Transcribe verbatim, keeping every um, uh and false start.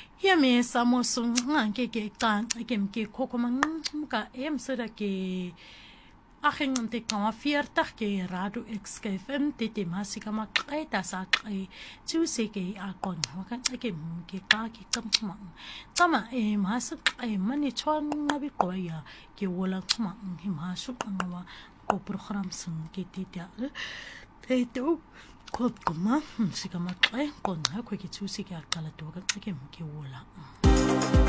Ya me samo sung ke ke kan ke ke koko man ka em sera ke aking te kama fierta ke radu excavem te te masika ma kai ta sa kai tu se ke akon ka ke ke ka ke kam ma kama e masu e mani chon ngabi ko ya ke wala ma hi masu ngwa ko program sung ke te ta te to Kot kuma, sika makai, kon ha ko ke tu sika kala to ka ke ke wala.